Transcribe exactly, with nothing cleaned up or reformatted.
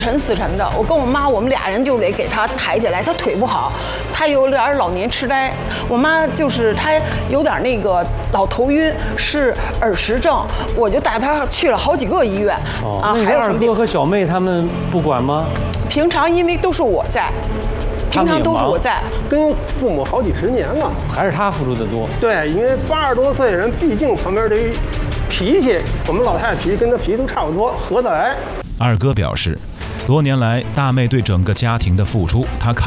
沉死沉的，我跟我妈，我们俩人就得给她抬起来。她腿不好，她有点老年痴呆。我妈就是她有点那个老头晕，是耳石症，我就带她去了好几个医院。 哦， 啊， 那还有什么病？ 二哥和小妹他们不管吗？ 平常因为都是我在，平常都是我在， 跟父母好几十年了， 还是他付出的多。 对，因为八十多岁人，毕竟旁边这脾气，我们老太太脾气跟他脾气都差不多，合得来。 二哥表示，多年来大妹对整个家庭的付出，他看。